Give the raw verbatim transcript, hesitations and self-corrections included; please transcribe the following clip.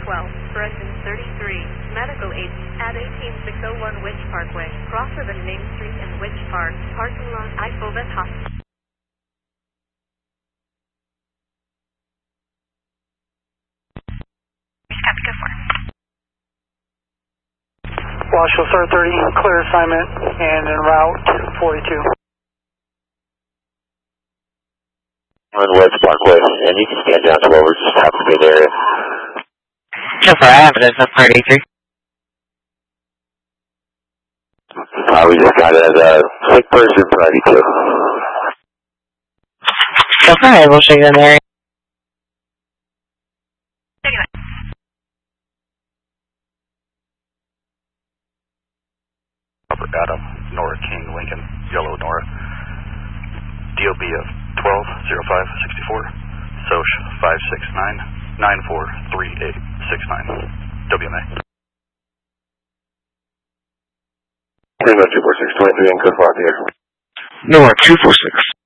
twelve for engine thirty-three, medical aid at eighteen six oh one Witch Parkway, crossover Main Street and Witch Park, parking lot Eifelvet Hospital. Copy, go for it. Washington Star thirty, clear assignment and en route forty-two. On West Parkway, and you can stand down to over, just happen to be in the area. So far, I have it as a thirty-three. Uh, we just got it as a sick person for ninety-two. So far, I will show you in the area. Robert Adam, Nora King, Lincoln, Yellow Nora. D O B of twelve oh five sixty-four, S O C five six nine nine four three eight six nine, W M A. Lima two four six twenty-three and code five here. Nora two four six.